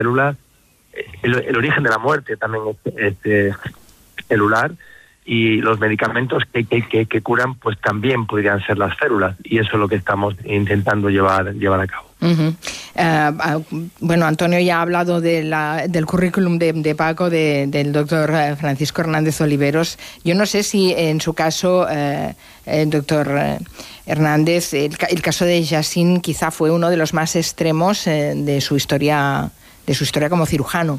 células. El origen de la muerte también es celular, y los medicamentos que curan pues también podrían ser las células, y eso es lo que estamos intentando llevar a cabo. Bueno, Antonio ya ha hablado del currículum de Paco, del doctor Francisco Hernández Oliveros. Yo no sé si en su caso, doctor Hernández, el caso de Yassin quizá fue uno de los más extremos de su historia como cirujano.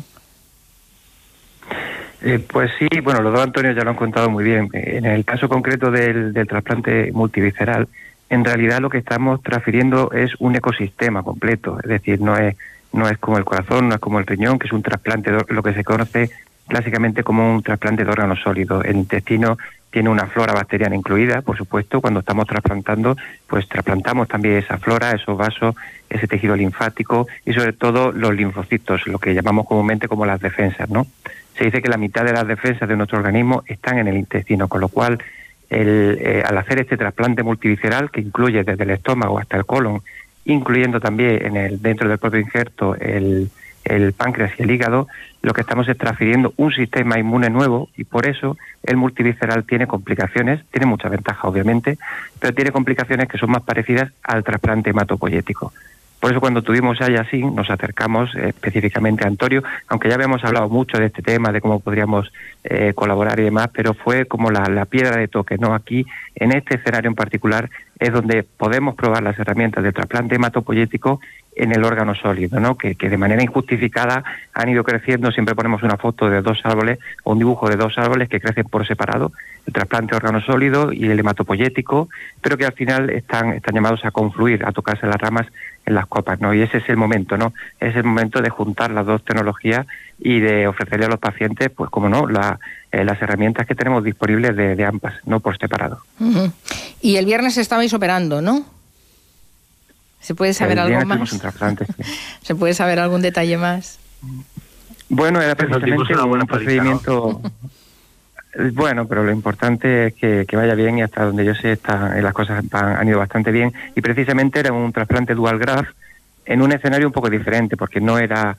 Pues sí, bueno, los dos Antonio ya lo han contado muy bien. En el caso concreto del trasplante multivisceral, en realidad lo que estamos transfiriendo es un ecosistema completo, es decir, no es como el corazón, no es como el riñón, que es un trasplante, lo que se conoce clásicamente como un trasplante de órganos sólidos. El intestino tiene una flora bacteriana incluida, por supuesto. Cuando estamos trasplantando, pues trasplantamos también esa flora, esos vasos, ese tejido linfático y sobre todo los linfocitos, lo que llamamos comúnmente como las defensas, ¿no? Se dice que la mitad de las defensas de nuestro organismo están en el intestino, con lo cual al hacer este trasplante multivisceral, que incluye desde el estómago hasta el colon, incluyendo también dentro del propio injerto el páncreas y el hígado, lo que estamos es transfiriendo un sistema inmune nuevo, y por eso el multivisceral tiene complicaciones, tiene muchas ventajas obviamente, pero tiene complicaciones que son más parecidas al trasplante hematopoyético. Por eso cuando tuvimos a Yassin nos acercamos específicamente a Antonio, aunque ya habíamos hablado mucho de este tema, de cómo podríamos colaborar y demás, pero fue como la piedra de toque, ¿no? Aquí, en este escenario en particular, es donde podemos probar las herramientas de trasplante hematopoyético en el órgano sólido, ¿no? Que de manera injustificada han ido creciendo. Siempre ponemos una foto de dos árboles o un dibujo de dos árboles que crecen por separado, el trasplante de órgano sólido y el hematopoyético, pero que al final están llamados a confluir, a tocarse las ramas en las copas, ¿no? Y ese es el momento, ¿no? Es el momento de juntar las dos tecnologías y de ofrecerle a los pacientes, pues como no, las herramientas que tenemos disponibles de ambas, no por separado. Uh-huh. Y el viernes estabais operando, ¿no? ¿Se puede saber algo más? Un trasplante, sí. ¿Se puede saber algún detalle más? Bueno, era precisamente un procedimiento... Bueno, pero lo importante es que vaya bien, y hasta donde yo sé las cosas han ido bastante bien, y precisamente era un trasplante dual graft en un escenario un poco diferente, porque no era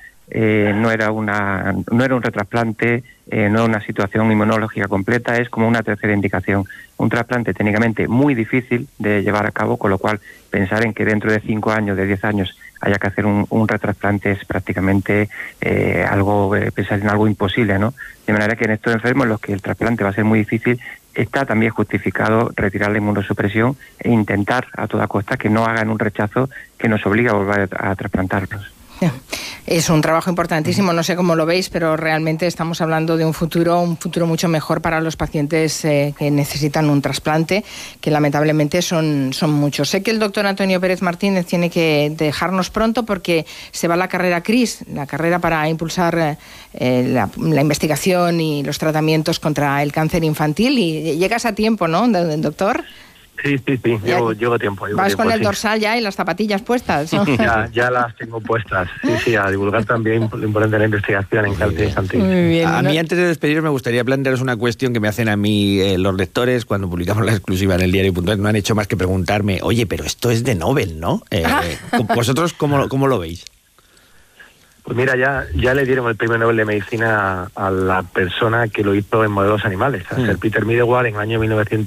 un retrasplante, no era una situación inmunológica completa, es como una tercera indicación, un trasplante técnicamente muy difícil de llevar a cabo, con lo cual pensar en que dentro de 5 años, de 10 años haya que hacer un retrasplante es prácticamente pensar en algo imposible, ¿no? De manera que en estos enfermos en los que el trasplante va a ser muy difícil, está también justificado retirar la inmunosupresión e intentar a toda costa que no hagan un rechazo que nos obligue a volver a trasplantarlos. Es un trabajo importantísimo, no sé cómo lo veis, pero realmente estamos hablando de un futuro mucho mejor para los pacientes que necesitan un trasplante, que lamentablemente son muchos. Sé que el doctor Antonio Pérez Martínez tiene que dejarnos pronto porque se va a la carrera CRIS, la carrera para impulsar la investigación y los tratamientos contra el cáncer infantil, y llegas a tiempo, ¿no, doctor? Sí, llego a tiempo. Vas con el dorsal ya y las zapatillas puestas, ¿no? Ya las tengo puestas, sí, a divulgar también lo importante de la investigación en cáncer infantil. Muy bien. A mí, antes de despedirme, me gustaría plantearos una cuestión que me hacen a mí los lectores cuando publicamos la exclusiva en el diario.es. No han hecho más que preguntarme, oye, pero esto es de Nobel, ¿no? ¿Vosotros cómo lo veis? Pues mira, ya le dieron el premio Nobel de Medicina a la persona que lo hizo en modelos animales. A Sir Peter Medawar, en el año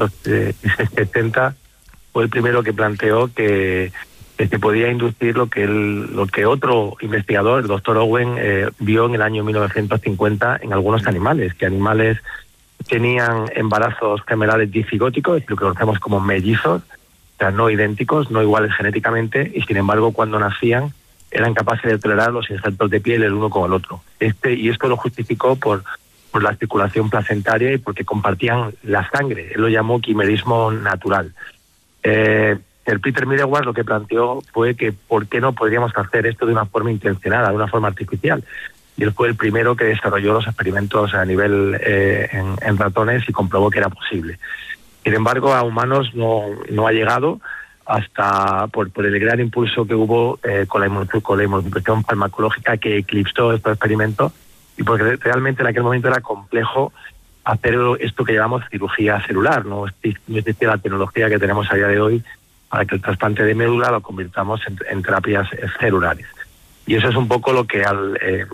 1970, fue el primero que planteó que se podía inducir lo que otro investigador, el doctor Owen, vio en el año 1950 en algunos animales, que animales tenían embarazos gemelales difigóticos, lo que conocemos como mellizos, o sea, no idénticos, no iguales genéticamente, y sin embargo cuando nacían eran capaces de tolerar los injertos de piel el uno con el otro. Y esto lo justificó por la circulación placentaria y porque compartían la sangre. Él lo llamó quimerismo natural. El Peter Medawar lo que planteó fue que por qué no podríamos hacer esto de una forma intencionada, de una forma artificial. Y él fue el primero que desarrolló los experimentos a nivel en ratones y comprobó que era posible. Sin embargo, a humanos no ha llegado, hasta por el gran impulso que hubo con la inmunosupresión farmacológica que eclipsó estos experimentos, y porque realmente en aquel momento era complejo hacer esto que llamamos cirugía celular. No existe la tecnología que tenemos a día de hoy para que el trasplante de médula lo convirtamos en terapias celulares. Y eso es un poco lo que